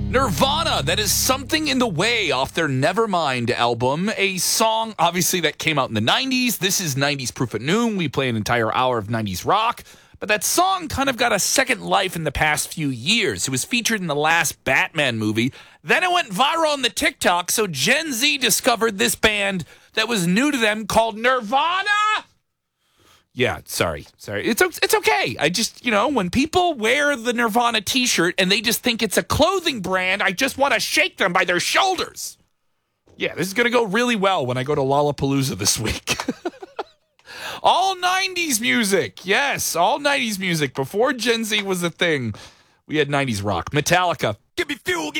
Nirvana, that is Something in the Way off their Nevermind album, a song obviously that came out in the 90s. This is 90s Proof at Noon. We play an entire hour of 90s rock, but that song kind of got a second life in the past few years. It was featured in the last Batman movie. Then it went viral on the TikTok, so Gen Z discovered this band that was new to them called Nirvana. Yeah, sorry. It's okay. I just, when people wear the Nirvana t-shirt and they just think it's a clothing brand, I just want to shake them by their shoulders. Yeah, this is going to go really well when I go to Lollapalooza this week. All 90s music. Yes, all 90s music. Before Gen Z was a thing, we had 90s rock. Metallica. Give me fuel.